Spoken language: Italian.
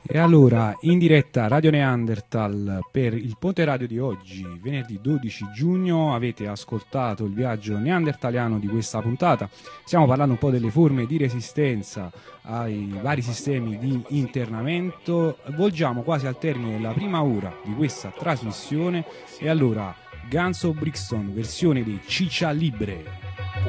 E allora, in diretta Radio Neanderthal per il Ponte Radio di oggi, venerdì 12 giugno, avete ascoltato il viaggio neandertaliano di questa puntata. Stiamo parlando un po' delle forme di resistenza ai vari sistemi di internamento. Volgiamo quasi al termine della prima ora di questa trasmissione e allora Guns of Brixton, versione di Ciccia Libre.